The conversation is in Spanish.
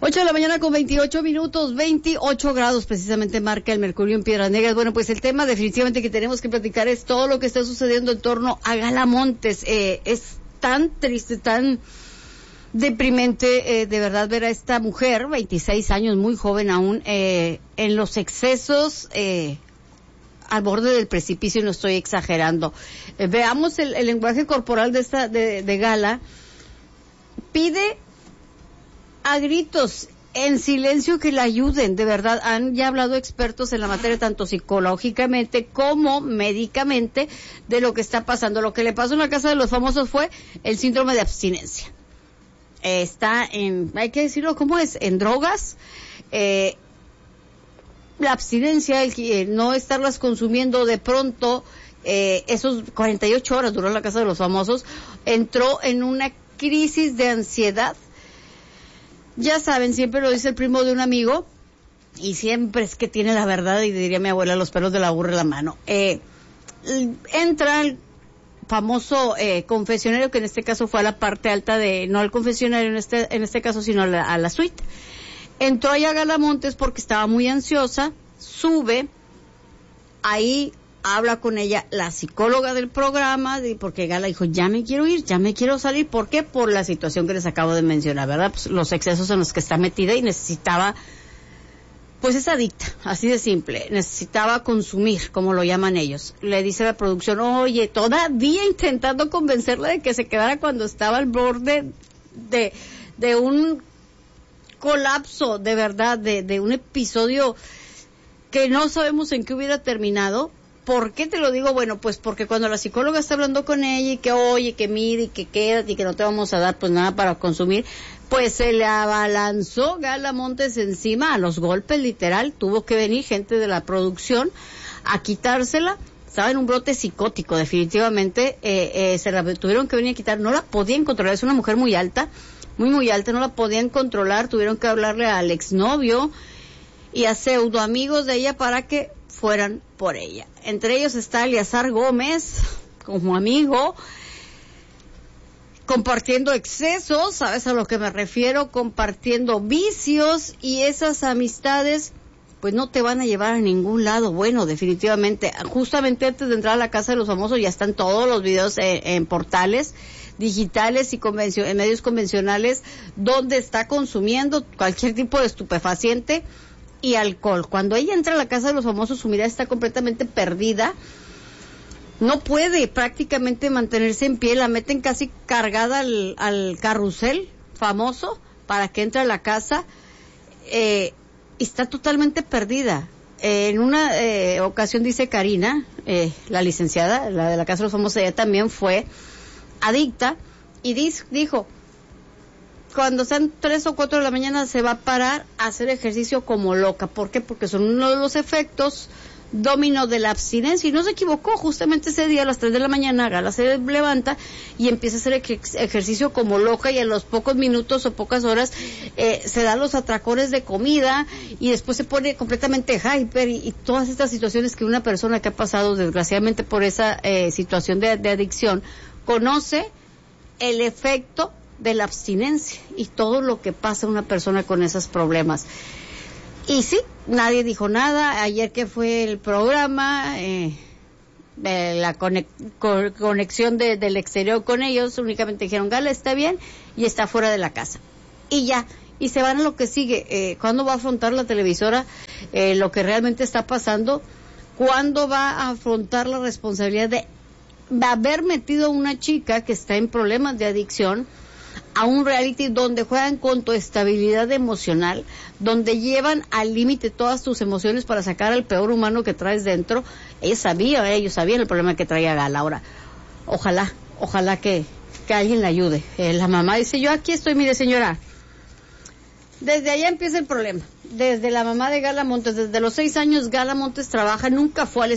8 de la mañana con 28 minutos, 28 grados precisamente marca el mercurio en Piedras Negras. Bueno, pues el tema definitivamente que tenemos que platicar es todo lo que está sucediendo en torno a Gala Montes. Es tan triste, tan deprimente, de verdad, ver a esta mujer, 26 años, muy joven aún, en los excesos, al borde del precipicio, y no estoy exagerando. Veamos el lenguaje corporal de Gala. Pide a gritos, en silencio, que la ayuden, de verdad. Han ya hablado expertos en la materia, tanto psicológicamente como médicamente, de lo que está pasando. Lo que le pasó en la Casa de los Famosos fue el síndrome de abstinencia. Está hay que decirlo como es, en drogas. La abstinencia, el no estarlas consumiendo de pronto, esos 48 horas duró la Casa de los Famosos, entró en una crisis de ansiedad. Ya saben, siempre lo dice el primo de un amigo, y siempre es que tiene la verdad, y diría mi abuela, los pelos de la burra en la mano. Entra al famoso confesionario, que en este caso fue a la parte alta no al confesionario en este caso, sino a la suite. Entró allá a Gala Montes porque estaba muy ansiosa, sube, ahí habla con ella la psicóloga del programa, porque Gala dijo, ya me quiero ir, ya me quiero salir. ¿Por qué? Por la situación que les acabo de mencionar, ¿verdad? Pues los excesos en los que está metida, y necesitaba, pues es adicta, así de simple, necesitaba consumir, como lo llaman ellos. Le dice la producción, oye, todavía intentando convencerla de que se quedara, cuando estaba al borde de un colapso, de verdad, de un episodio que no sabemos en qué hubiera terminado. ¿Por qué te lo digo? Bueno, pues porque cuando la psicóloga está hablando con ella, y que oye, que mire, y que quédate, y que no te vamos a dar pues nada para consumir, pues se le abalanzó Gala Montes encima, a los golpes, literal. Tuvo que venir gente de la producción a quitársela. Estaba en un brote psicótico, definitivamente. Se la tuvieron que venir a quitar, no la podían controlar. Es una mujer muy alta, muy alta, no la podían controlar. Tuvieron que hablarle al exnovio y a pseudo amigos de ella para que fueran por ella. Entre ellos está Eleazar Gómez, como amigo, compartiendo excesos, ¿sabes a lo que me refiero? Compartiendo vicios, y esas amistades pues no te van a llevar a ningún lado bueno, definitivamente. Justamente antes de entrar a la Casa de los Famosos ya están todos los videos en portales digitales y en medios convencionales, donde está consumiendo cualquier tipo de estupefaciente y alcohol. Cuando ella entra a la Casa de los Famosos, su mirada está completamente perdida. No puede prácticamente mantenerse en pie, la meten casi cargada al carrusel famoso para que entre a la casa. Está totalmente perdida. En una ocasión, dice Karina, la licenciada, la de la Casa de los Famosos, ella también fue adicta, y dijo, cuando sean 3 o 4 de la mañana se va a parar a hacer ejercicio como loca. ¿Por qué? Porque son uno de los efectos dominó de la abstinencia, y no se equivocó. Justamente ese día a las 3 de la mañana Gala se levanta y empieza a hacer ejercicio como loca, y a los pocos minutos o pocas horas se dan los atracones de comida, y después se pone completamente hyper, y todas estas situaciones que una persona que ha pasado desgraciadamente por esa situación de adicción conoce el efecto de la abstinencia y todo lo que pasa a una persona con esos problemas. Y sí, nadie dijo nada. Ayer que fue el programa, la conexión del exterior con ellos, únicamente dijeron, Gala está bien y está fuera de la casa. Y ya, y se van a lo que sigue. ¿Cuándo va a afrontar la televisora lo que realmente está pasando? ¿Cuándo va a afrontar la responsabilidad de haber metido a una chica que está en problemas de adicción a un reality donde juegan con tu estabilidad emocional, donde llevan al límite todas tus emociones para sacar al peor humano que traes dentro? Ellos sabían el problema que traía Gala. Ahora, ojalá que alguien la ayude. La mamá dice, yo aquí estoy, mire señora. Desde allá empieza el problema. Desde la mamá de Gala Montes, desde los 6 años Gala Montes trabaja, nunca fue a la